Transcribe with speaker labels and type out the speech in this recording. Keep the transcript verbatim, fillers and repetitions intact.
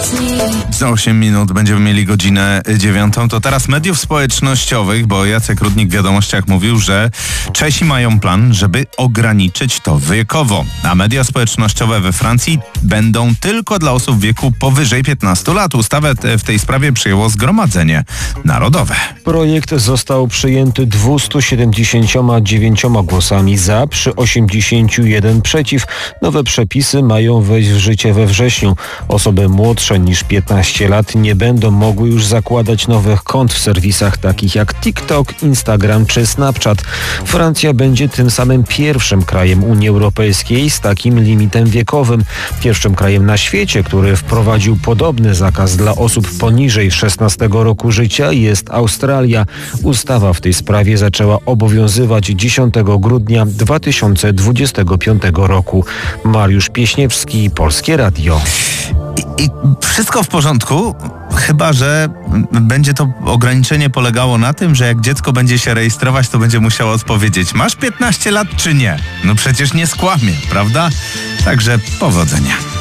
Speaker 1: Za osiem minut będziemy mieli godzinę dziewiątą. To teraz mediów społecznościowych, bo Jacek Rudnik w Wiadomościach mówił, że Czesi mają plan, żeby ograniczyć to wiekowo. A media społecznościowe we Francji będą tylko dla osób w wieku powyżej piętnastu lat. Ustawę w tej sprawie przyjęło Zgromadzenie Narodowe.
Speaker 2: Projekt został przyjęty dwieście siedemdziesiąt dziewięć głosami za, przy osiemdziesięciu jeden przeciw. Nowe przepisy mają wejść w życie we wrześniu. Osoby młodsze niż piętnaście lat nie będą mogły już zakładać nowych kont w serwisach takich jak TikTok, Instagram czy Snapchat. Francja będzie tym samym pierwszym krajem Unii Europejskiej z takim limitem wiekowym. Pierwszym krajem na świecie, który wprowadził podobny zakaz dla osób poniżej szesnastego roku życia, jest Australia. Ustawa w tej sprawie zaczęła obowiązywać dziesiątego grudnia dwa tysiące dwudziestego piątego roku. Mariusz Pieśniewski, Polskie Radio.
Speaker 1: I, I wszystko w porządku, chyba że będzie to ograniczenie polegało na tym, że jak dziecko będzie się rejestrować, to będzie musiało odpowiedzieć: masz piętnaście lat czy nie? No przecież nie skłamie, prawda? Także powodzenia.